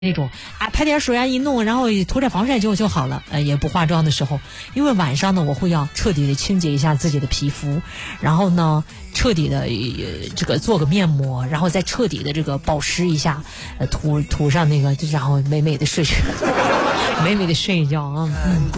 那种拍点水啊一弄，然后涂点防晒就好了，也不化妆的时候，因为晚上呢我会要彻底的清洁一下自己的皮肤，然后呢彻底的这个做个面膜，然后再彻底的这个保湿一下，涂上那个，然后美美的睡美美的睡一觉啊。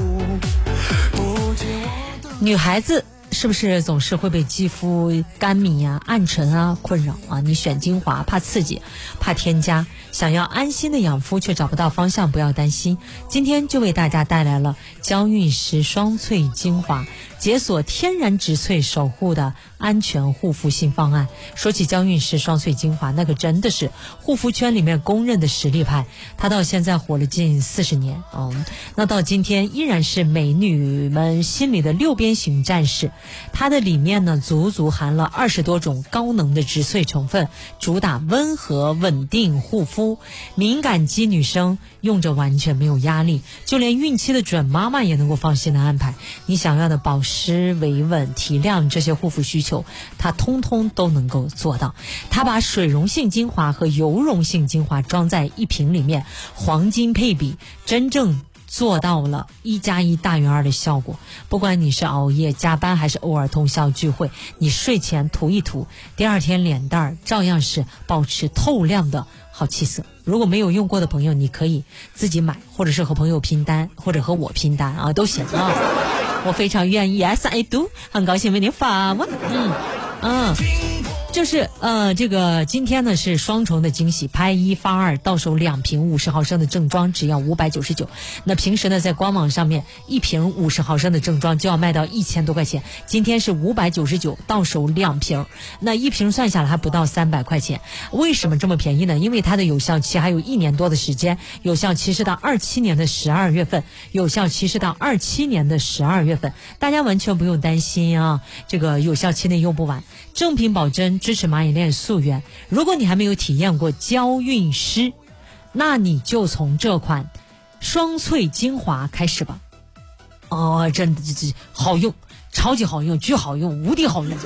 女孩子是不是总是会被肌肤干敏啊、暗沉啊困扰啊？你选精华怕刺激，怕添加，想要安心的养肤却找不到方向，不要担心。今天就为大家带来了娇韵诗双萃精华，解锁天然植萃守护的安全护肤新方案。说起娇韵诗双萃精华，那可真的是护肤圈里面公认的实力派，它到现在火了近40年那到今天依然是美女们心里的六边形战士。它的里面呢足足含了20多种高能的植萃成分，主打温和稳定护肤，敏感肌女生用着完全没有压力，就连孕期的准妈妈也能够放心的安排。你想要的保湿、维稳、提亮这些护肤需求，它通通都能够做到。它把水溶性精华和油溶性精华装在一瓶里面，黄金配比，真正做到了1+1大于2的效果。不管你是熬夜加班还是偶尔通宵聚会，你睡前涂一涂，第二天脸蛋照样是保持透亮的好气色。如果没有用过的朋友，你可以自己买，或者是和朋友拼单，或者和我拼单啊，都行啊。我非常愿意 ，Yes I do， 很高兴为您发问。就是这个今天呢是双重的惊喜，拍1发2，到手2瓶50毫升的正装，只要599。那平时呢在官网上面1瓶50毫升的正装就要卖到1000多块钱，今天是599，到手2瓶，那1瓶算下来还不到300块钱。为什么这么便宜呢？因为它的有效期还有1年多的时间，有效期是到27年的12月份，有效期是到27年的12月份，大家完全不用担心啊，这个有效期内用不完。正品保真，支持蚂蚁链溯源。如果你还没有体验过娇韵诗，那你就从这款双萃精华开始吧。真的好用，超级好用，巨好用，无敌好用。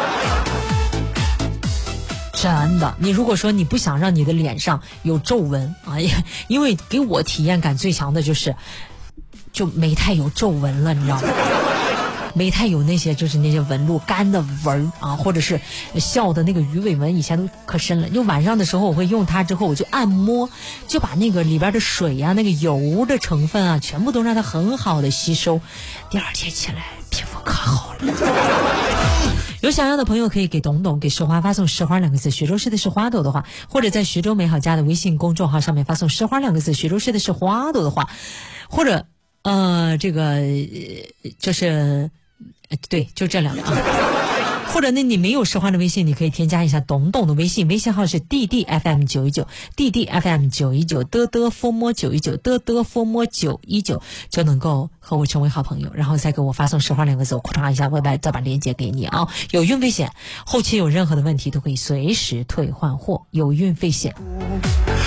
真的，你如果说你不想让你的脸上有皱纹因为给我体验感最强的就没太有皱纹了，你知道吗？没太有那些就是那些纹路干的纹或者是笑的那个鱼尾纹，以前都可深了。就晚上的时候我会用它之后，我就按摩，就把那个里边的水那个油的成分全部都让它很好的吸收，第二天起来皮肤可好了。有想要的朋友可以给董董给石花发送石花2个字，徐州市的是花朵的话，或者在徐州美好家的微信公众号上面发送石花2个字，徐州市的是花朵的话，或者这个就是对，就这两个或者呢，你没有石花的微信，你可以添加一下董董的微信，微信号是 ddfm919 ddfm919 ddfm919 就能够和我成为好朋友，然后再给我发送石花2个字，我扩张一下外再把链接给你有运费险，后期有任何的问题都可以随时退换货，有运费险。